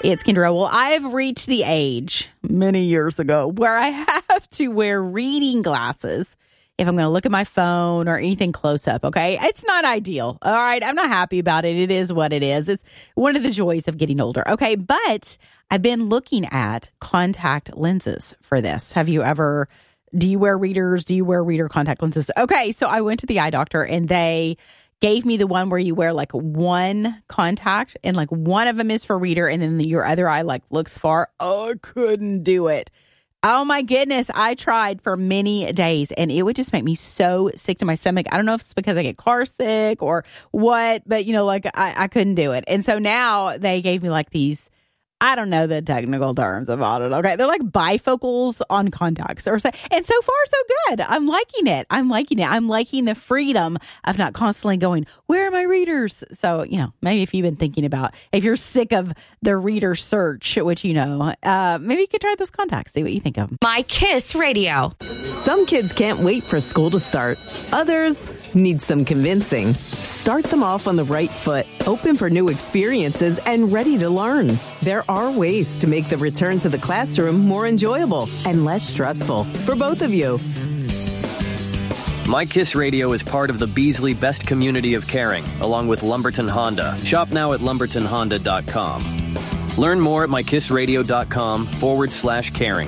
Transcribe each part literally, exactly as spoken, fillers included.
It's Kendra. Well, I've reached the age many years ago where I have to wear reading glasses if I'm going to look at my phone or anything close up, okay? It's not ideal, all right? I'm not happy about it. It is what it is. It's one of the joys of getting older, okay? But I've been looking at contact lenses for this. Have you ever, do you wear readers? Do you wear reader contact lenses? Okay, so I went to the eye doctor and they gave me the one where you wear like one contact and like one of them is for reader and then your other eye like looks far. Oh, I couldn't do it. Oh my goodness. I tried for many days and it would just make me so sick to my stomach. I don't know if it's because I get car sick or what, but you know, like I, I couldn't do it. And so now they gave me like these, I don't know the technical terms about it. Okay. They're like bifocals on contacts or so. And so far, so good. I'm liking it. I'm liking it. I'm liking the freedom of not constantly going, where are my readers? So, you know, maybe if you've been thinking about, if you're sick of the reader search, which, you know, uh, maybe you could try those contacts, see what you think of them. My Kiss Radio. Some kids can't wait for school to start. Others need some convincing. Start them off on the right foot, open for new experiences, and ready to learn. There are ways to make the return to the classroom more enjoyable and less stressful for both of you. My Kiss Radio is part of the Beasley Best Community of Caring, along with Lumberton Honda. Shop now at lumberton honda dot com. Learn more at mykissradio.com forward slash caring.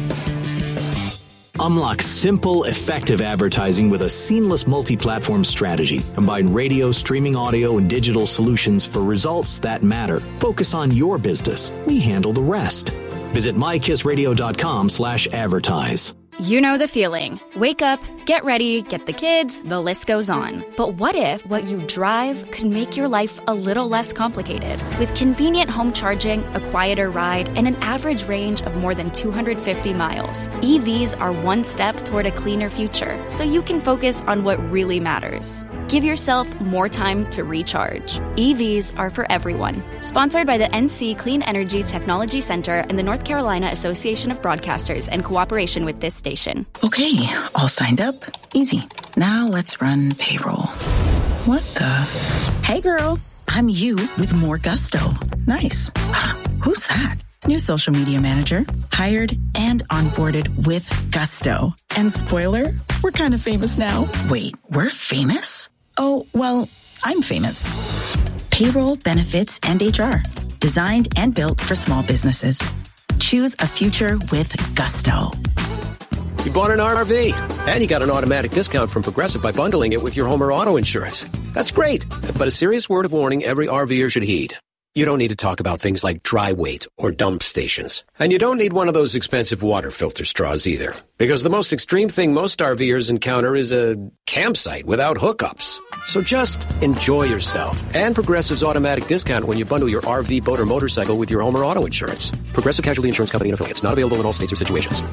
Unlock simple, effective advertising with a seamless multi-platform strategy. Combine radio, streaming audio, and digital solutions for results that matter. Focus on your business. We handle the rest. Visit mykissradio.com slash advertise. You know the feeling. Wake up, get ready, get the kids, the list goes on. But what if what you drive could make your life a little less complicated? With convenient home charging, a quieter ride, and an average range of more than two hundred fifty miles, E Vs are one step toward a cleaner future, so you can focus on what really matters. Give yourself more time to recharge. E Vs are for everyone. Sponsored by the N C Clean Energy Technology Center and the North Carolina Association of Broadcasters in cooperation with this station. Okay, all signed up. Easy. Now let's run payroll. What the? Hey girl, I'm you with more gusto. Nice. Who's that? New social media manager, hired and onboarded with gusto. And spoiler, we're kind of famous now. Wait, we're famous? Oh, well, I'm famous. Payroll, benefits, and H R. Designed and built for small businesses. Choose a future with gusto. You bought an R V, and you got an automatic discount from Progressive by bundling it with your home or auto insurance. That's great, but a serious word of warning every RVer should heed. You don't need to talk about things like dry weight or dump stations. And you don't need one of those expensive water filter straws either. Because the most extreme thing most RVers encounter is a campsite without hookups. So just enjoy yourself. And Progressive's automatic discount when you bundle your R V, boat, or motorcycle with your home or auto insurance. Progressive Casualty Insurance Company and affiliates. Not available in all states or situations.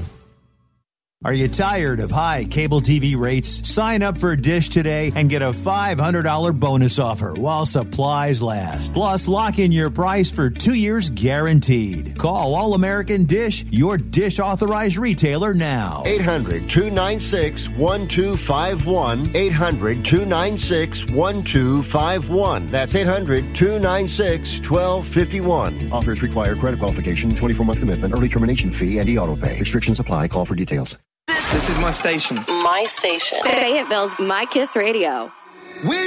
Are you tired of high cable T V rates? Sign up for Dish today and get a five hundred dollars bonus offer while supplies last. Plus, lock in your price for two years guaranteed. Call All American Dish, your Dish authorized retailer now. eight hundred, two nine six, one two five one. eight hundred, two nine six, one two five one. That's eight hundred, two nine six, one two five one. Offers require credit qualification, twenty-four month commitment, early termination fee, and e-auto pay. Restrictions apply. Call for details. This is my station. My station. Fayetteville's My Kiss Radio.